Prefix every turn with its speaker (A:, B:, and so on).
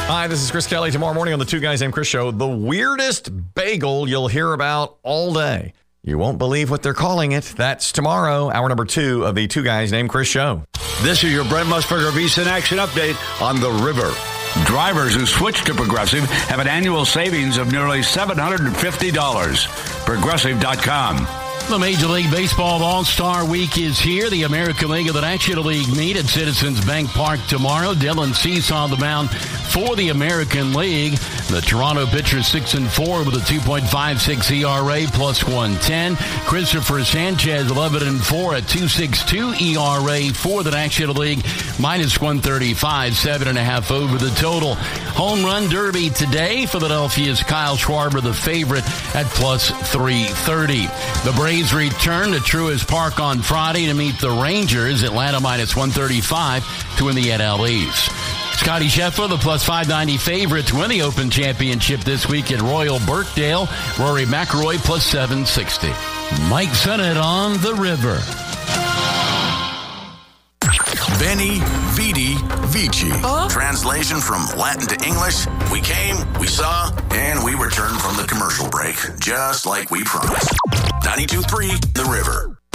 A: Hi, this is Chris Kelly. Tomorrow morning on the Two Guys Named Chris show, the weirdest bagel you'll hear about all day. You won't believe what they're calling it. That's tomorrow, hour number 2 of the Two Guys Named Chris show.
B: This is your Brent Musburger Visa Action Update on the river. Drivers who switch to Progressive have an annual savings of nearly $750. Progressive.com.
C: The Major League Baseball All-Star Week is here. The American League of the National League meet at Citizens Bank Park tomorrow. Dylan Cease on the mound for the American League. The Toronto pitcher 6-4 with a 2.56 ERA plus 110. Christopher Sanchez 11-4 at 2.62 ERA for the National League minus 135, 7.5 over the total. Home Run Derby today. Philadelphia's Kyle Schwarber the favorite at plus 330. The Braves return to Truist Park on Friday to meet the Rangers. Atlanta minus 135 to win the NL East. Scotty Scheffler, the plus 590 favorite to win the Open Championship this week at Royal Birkdale. Rory McIlroy plus 760. Mike Sennett on the river.
D: Veni, Vidi, Vici. Translation from Latin to English. We came, we saw, and we returned from the commercial break, just like we promised. 92.3 The River.